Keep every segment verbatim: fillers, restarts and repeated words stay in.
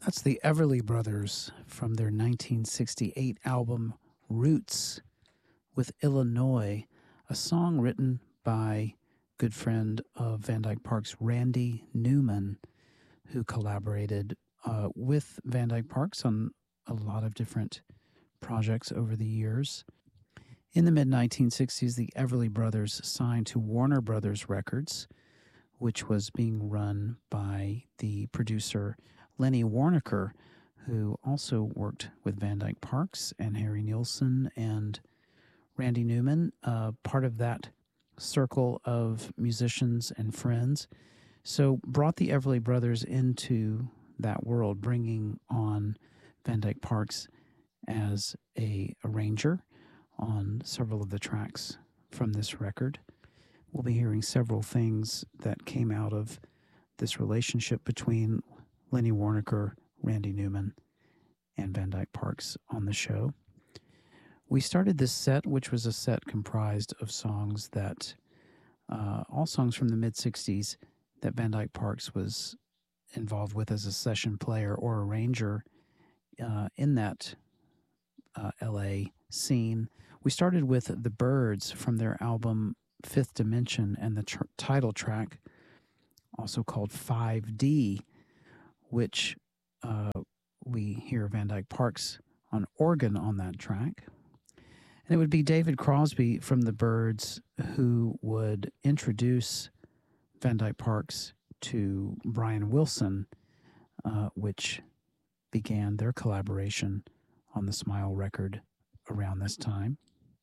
That's the Everly Brothers from their nineteen sixty-eight album Roots with Illinois, a song written by good friend of Van Dyke Parks, Randy Newman, who collaborated uh, with Van Dyke Parks on a lot of different projects over the years. In the mid nineteen sixties, the Everly Brothers signed to Warner Brothers Records, which was being run by the producer Lenny Waronker, who also worked with Van Dyke Parks and Harry Nilsson and Randy Newman, uh, part of that circle of musicians and friends. So brought the Everly Brothers into that world, bringing on Van Dyke Parks as a arranger on several of the tracks from this record. We'll be hearing several things that came out of this relationship between Lenny Waronker, Randy Newman, and Van Dyke Parks on the show. We started this set, which was a set comprised of songs that, uh, all songs from the mid-sixties that Van Dyke Parks was involved with as a session player or arranger uh, in that uh, L A scene. We started with The Byrds from their album Fifth Dimension and the tr- title track, also called five D, which uh, we hear Van Dyke Parks on organ on that track. And it would be David Crosby from the Byrds who would introduce Van Dyke Parks to Brian Wilson, uh, which began their collaboration on the Smile record around this time.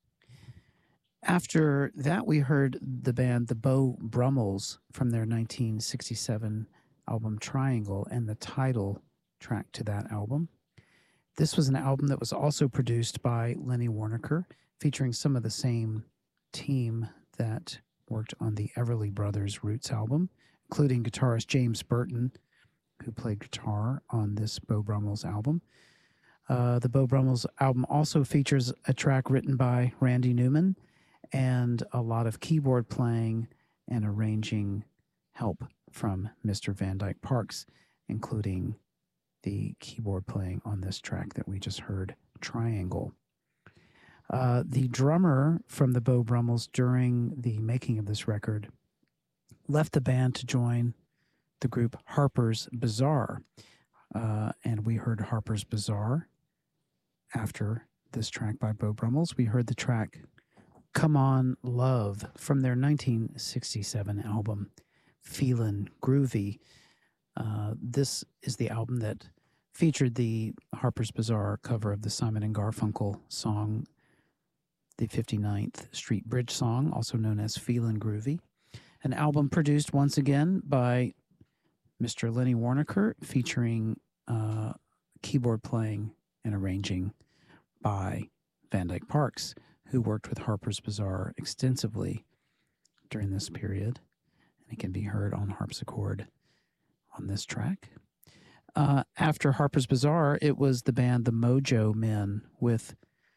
After that, we heard the band The Beau Brummels from their nineteen sixty-seven album Triangle and the title track to that album. This was an album that was also produced by Lenny Waronker, featuring some of the same team that worked on the Everly Brothers Roots album, including guitarist James Burton, who played guitar on this Beau Brummels album. Uh, the Beau Brummels album also features a track written by Randy Newman and a lot of keyboard playing and arranging help from Mister Van Dyke Parks, including the keyboard playing on this track that we just heard, Triangle. Uh, the drummer from the Beau Brummels during the making of this record left the band to join the group Harper's Bazaar, uh, and we heard Harper's Bazaar after this track by Beau Brummels. We heard the track Come On Love from their nineteen sixty-seven album Feelin' Groovy. Uh, this is the album that featured the Harper's Bazaar cover of the Simon and Garfunkel song, the fifty-ninth Street Bridge song, also known as Feelin' Groovy. An album produced once again by Mister Lenny Waronker, featuring uh, keyboard playing and arranging by Van Dyke Parks, who worked with Harper's Bazaar extensively during this period. And it can be heard on harpsichord on this track. Uh, after Harper's Bazaar, it was the band The Mojo Men with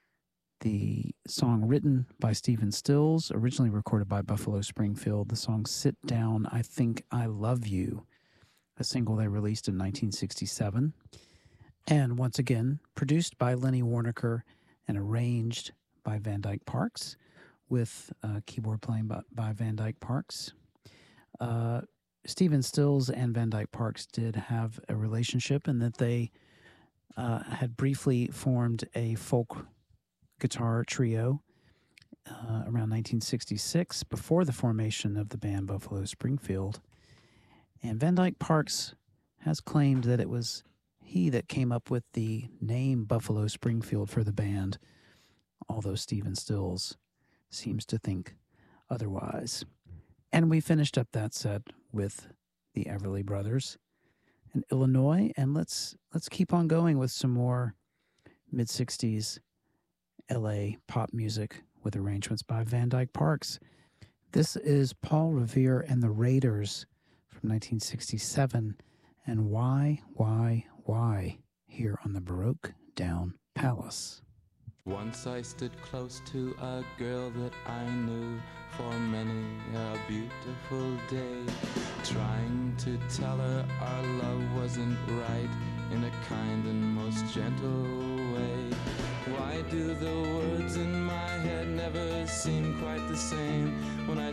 the song written by Stephen Stills, originally recorded by Buffalo Springfield, the song Sit Down, I Think I Love You, a single they released in nineteen sixty-seven. And once again, produced by Lenny Waronker and arranged by Van Dyke Parks, with uh, keyboard playing by, by Van Dyke Parks. Uh, Stephen Stills and Van Dyke Parks did have a relationship in that they uh, had briefly formed a folk guitar trio uh, around nineteen sixty-six, before the formation of the band Buffalo Springfield. And Van Dyke Parks has claimed that it was he that came up with the name Buffalo Springfield for the band, although Stephen Stills seems to think otherwise. And we finished up that set with the Everly Brothers in Illinois, and let's let's keep on going with some more mid-sixties L A pop music with arrangements by Van Dyke Parks. This is Paul Revere and the Raiders from nineteen sixty-seven, and Why, Why, Why, here on the Baroque Down Palace. Once I stood close to a girl that I knew for many a beautiful day, trying to tell her our love wasn't right in a gentle way. Why do the words in my head never seem quite the same when I